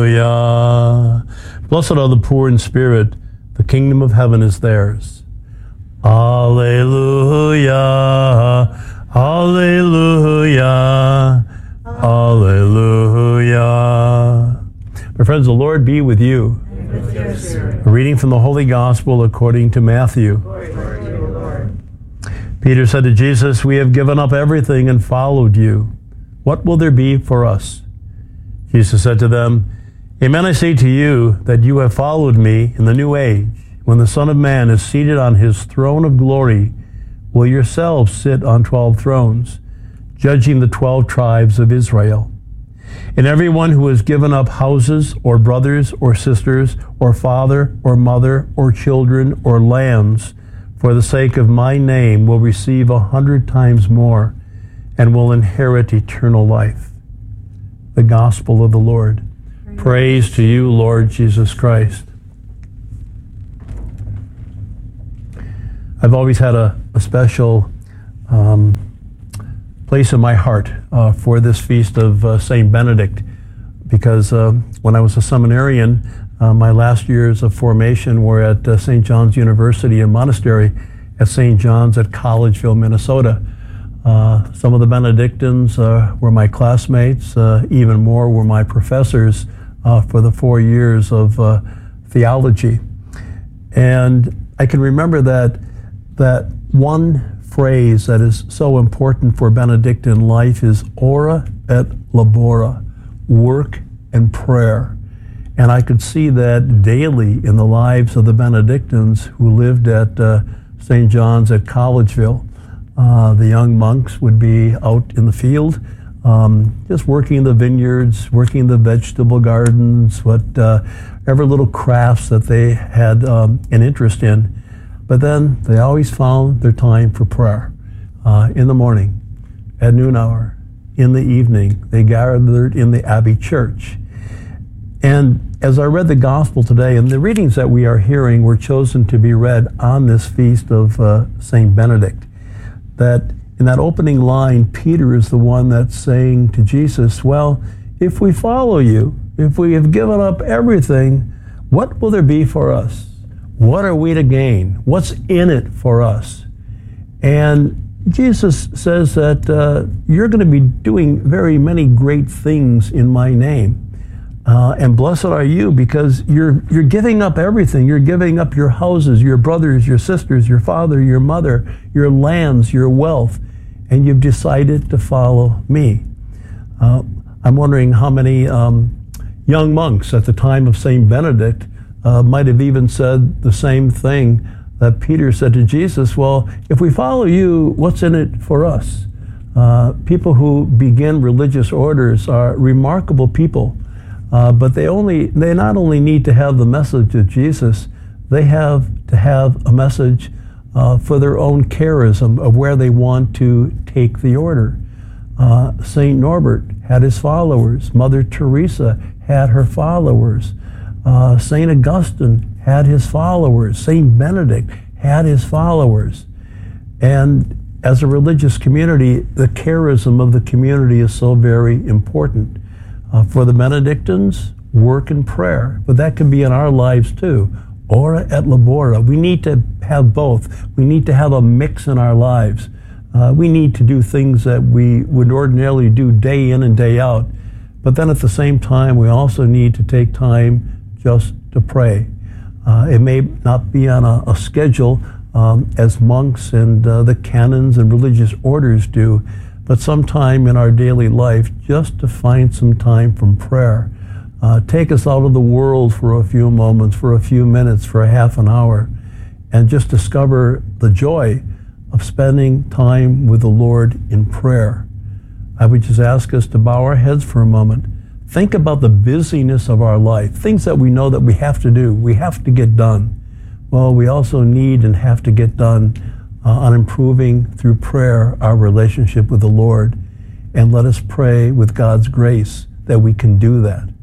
Hallelujah. Blessed are the poor in spirit, the kingdom of heaven is theirs. Hallelujah. Hallelujah. Hallelujah. My friends, the Lord be with you. And with your spirit. A reading from the Holy Gospel according to Matthew. Glory to you, Lord. Peter said to Jesus, "We have given up everything and followed you. What will there be for us?" Jesus said to them, "Amen, I say to you that you have followed me in the new age. When the Son of Man is seated on his throne of glory, will yourselves sit on 12 thrones, judging the 12 tribes of Israel. And everyone who has given up houses or brothers or sisters or father or mother or children or lands for the sake of my name will receive 100 times more and will inherit eternal life." The Gospel of the Lord. Praise to you, Lord Jesus Christ. I've always had a special place in my heart for this feast of St. Benedict, because when I was a seminarian, my last years of formation were at St. John's University and Monastery at St. John's at Collegeville, Minnesota. Some of the Benedictines were my classmates, even more were my professors for the 4 years of theology. And I can remember that one phrase that is so important for Benedictine life is ora et labora, work and prayer. And I could see that daily in the lives of the Benedictines who lived at St. John's at Collegeville. The young monks would be out in the field, just working in the vineyards, working in the vegetable gardens, whatever little crafts that they had an interest in. But then they always found their time for prayer. In the morning, at noon hour, in the evening, they gathered in the Abbey Church. And as I read the Gospel today, and the readings that we are hearing were chosen to be read on this feast of St. Benedict, that in that opening line, Peter is the one that's saying to Jesus, well, if we follow you, if we have given up everything, what will there be for us? What are we to gain? What's in it for us? And Jesus says that you're going to be doing very many great things in my name. And blessed are you because you're giving up everything. You're giving up your houses, your brothers, your sisters, your father, your mother, your lands, your wealth, and you've decided to follow me. I'm wondering how many young monks at the time of St. Benedict might have even said the same thing that Peter said to Jesus. Well, if we follow you, what's in it for us? People who begin religious orders are remarkable people, but they not only need to have the message of Jesus, they have to have a message for their own charism of where they want to take the order. St. Norbert had his followers. Mother Teresa had her followers. St. Augustine had his followers. St. Benedict had his followers. And as a religious community, the charism of the community is so very important. For the Benedictines, work and prayer. But that can be in our lives too. Ora et labora. We need to have both. We need to have a mix in our lives. We need to do things that we would ordinarily do day in and day out. But then at the same time, we also need to take time just to pray. It may not be on a schedule as monks and the canons and religious orders do, but sometime in our daily life just to find some time from prayer. Take us out of the world for a few moments, for a few minutes, for a half an hour, and just discover the joy of spending time with the Lord in prayer. I would just ask us to bow our heads for a moment. Think about the busyness of our life, things that we know that we have to do, we have to get done. Well, we also need and have to get done on improving through prayer our relationship with the Lord. And let us pray with God's grace that we can do that.